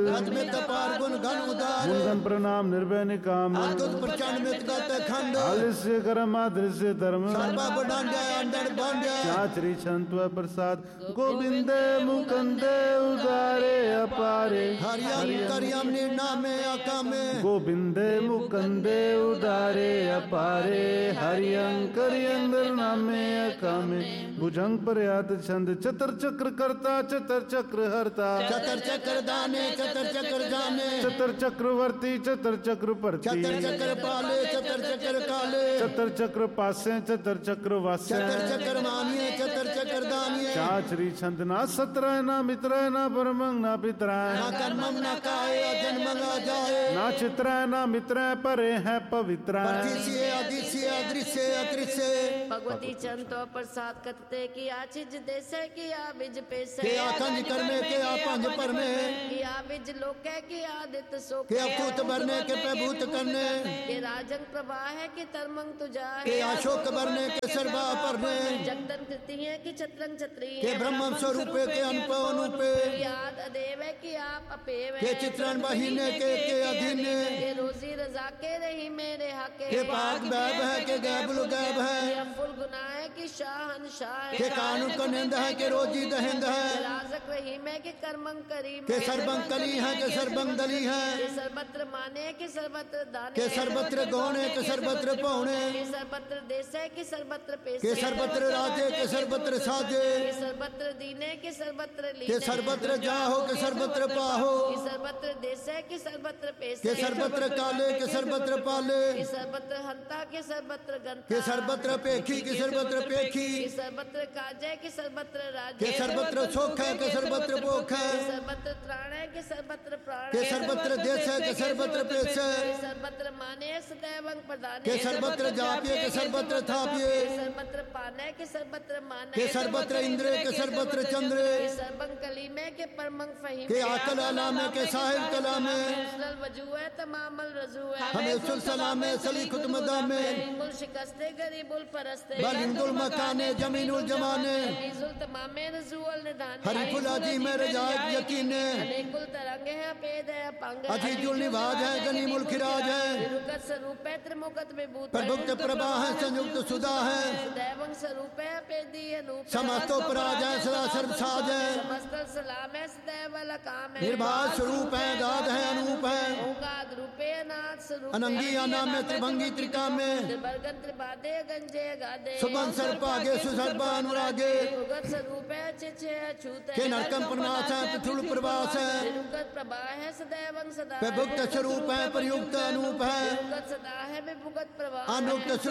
आत्मिक अपार गुण घन उदार मुंडन प्रणाम निर्भय निकाम अद्भुत प्रचंड मित गत खंड आलस्य कर्म दृश्य धर्म सर्वा बडांड्या अंडर बांड्या चाचरी छंत्व प्रसाद गोविंद मुकुंद उदारे अपारे हरियम करियम निर्नामे अकामे गोविंद मुकुंद उदारे अपारे हरियं करियं नामे अकामे भुजंग प्रयात छंद चतर चक्र करता चतर चक्र हरता चतर चक्र दाने चतर चक्र जाने चतर चक्रवर्ती चतर चक्र परती चतर चक्र पाले चतर चक्र काले चतर चक्र पासे चतर चक्र वासे चतर चक्र मानिए चतर चक्र दानिए चाचरी छंद ना सत्रह ना मित्र ना परमंग ना पितराय ना कर्मम ना काये अजन्म ना जाए ना चित्र ना मित्र परे है पवित्र अदृश्य अदृश्य अदृश्य अदृश्य भगवती चंतो प्रसाद कतते की आचिज देसे की आबिज पेसे के आखंड करने के आपंज परने की आबिज लोके की आदित सो के अपूत भरने के प्रभूत करने के राजंग प्रवाह है कि तरमंग तुझा के अशोक भरने के सर्वा परने जगदन कृति है कि छत्रंग छत्री के ब्रह्म स्वरूपे के अनप अनुपे याद अदेव है कि आप अपेव के चित्रण बहिने के अधीन के रोजी रजा के रही मेरे हके के पाक बैब है के गैबुल गैब है फुल गुना है कि शाहनशाह के कानून का निंद है के रोजी दहिंद है राजक रही मैं के कर्मंग करी के सर्वंग कली है के सर्वंग दली है के सर्वत्र माने के सर्वत्र दाने के सर्वत्र गौणे के सर्वत्र पौणे के सर्वत्र देशे के सर्वत्र पेशे के सर्वत्र राजे के सर्वत्र साजे के सर्वत्र दीने के सर्वत्र लीने के सर्वत्र जाहो के सर्वत्र पाहो के सर्वत्र देशे के सर्वत्र पेशे के सर्वत्र काले के सर्वत्र पाले के सर्वत्र हंता के सर्वत्र गंता के सर्वत्र पेखी के सर्वत्र पेखी के सर्वत्र काजे के सर्वत्र राजे के सर्वत्र सुख है के सर्वत्र भोख के है सर्वत्र त्राण है के सर्वत्र प्राण के सर्वत्र देश है के सर्वत्र पेश है के सर्वत्र माने सदैवं प्रदान के सर्वत्र जापिए के सर्वत्र थापिए के सर्वत्र पाने के सर्वत्र माने के सर्वत्र इंद्र के सर्वत्र चंद्र के सर्वं कली में के परमंग फहीम के आकल अला में के साहिब कला में उसल वजू है तमामल रजू है हमें उसल सलाम में सली खुदमदा में गरीबुल शिकस्ते गरीबुल परस्ते बल हिंदुल मकाने जमीनुल जमाने नीजुल तमामे रजूल निदान हरीफुल अजी में रजायत यकीन अनेकुल तरंगे हैं पेद है पंग अजीजुल निवाज है गनीमुल खिराज है रुकत स्वरूप है त्रिमुखत विभूत प्रभुक्त प्रभा है संयुक्त सुधा है दैवं स्वरूप है पेदी अनूप समस्तो पराज है सदा सर्वसाज है समस्त सलाम है सदैव लकाम है निर्भाज स्वरूप है गाद है अनूप है ओंकार रूपे अनाथ स्वरूप अनंगी अनाम में त्रिभंगी त्रिका में त्रिभर्गन त्रिबादे गंजे गादे सुबन सर्पागे सुसर्पा अनुरागे रुगत स्वरूप है चिचे अछूत के नरकम प्रनाश है पृथुल प्रवास है रुगत प्रभा है सदैवं सदा प्रभुक्त स्वरूप है प्रयुक्त अनूप है रुगत सदा है विभुगत प्रभा अनुक्त